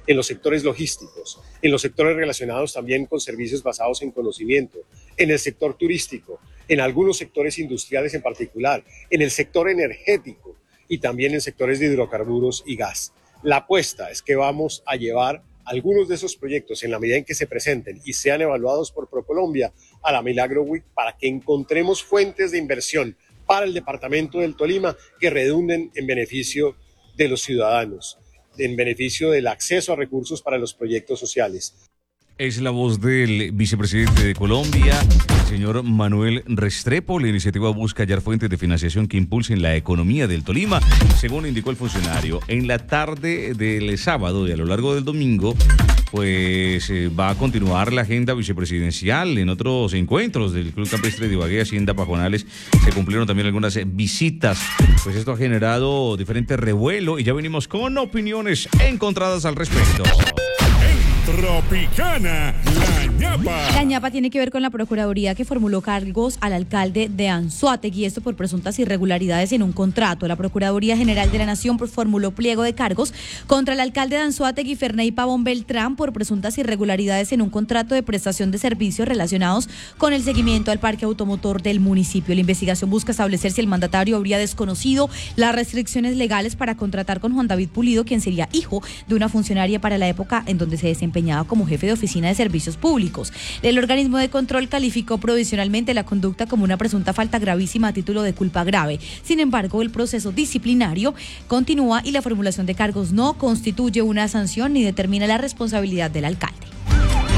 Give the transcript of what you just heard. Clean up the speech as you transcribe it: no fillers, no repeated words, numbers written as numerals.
en los sectores logísticos, en los sectores relacionados también con servicios basados en conocimiento, en el sector turístico, en algunos sectores industriales en particular, en el sector energético y también en sectores de hidrocarburos y gas. La apuesta es que vamos a llevar algunos de esos proyectos, en la medida en que se presenten y sean evaluados por ProColombia, a la Milagro Week para que encontremos fuentes de inversión para el departamento del Tolima que redunden en beneficio de los ciudadanos, en beneficio del acceso a recursos para los proyectos sociales. Es la voz del vicepresidente de Colombia, el señor Manuel Restrepo. La iniciativa busca hallar fuentes de financiación que impulsen la economía del Tolima, según indicó el funcionario. En la tarde del sábado y a lo largo del domingo, pues va a continuar la agenda vicepresidencial. En otros encuentros del Club Campestre de Ibagué, Hacienda Pajonales, se cumplieron también algunas visitas. Pues esto ha generado diferente revuelo y ya venimos con opiniones encontradas al respecto. Tropicana, la ñapa. La ñapa tiene que ver con la Procuraduría que formuló cargos al alcalde de Anzoátegui, esto por presuntas irregularidades en un contrato. La Procuraduría General de la Nación formuló pliego de cargos contra el alcalde de Anzoátegui, Ferney Pavón Beltrán, por presuntas irregularidades en un contrato de prestación de servicios relacionados con el seguimiento al parque automotor del municipio. La investigación busca establecer si el mandatario habría desconocido las restricciones legales para contratar con Juan David Pulido, quien sería hijo de una funcionaria para la época en donde se desempeñaba como jefe de oficina de servicios públicos. El organismo de control calificó provisionalmente la conducta como una presunta falta gravísima a título de culpa grave. Sin embargo, el proceso disciplinario continúa y la formulación de cargos no constituye una sanción ni determina la responsabilidad del alcalde.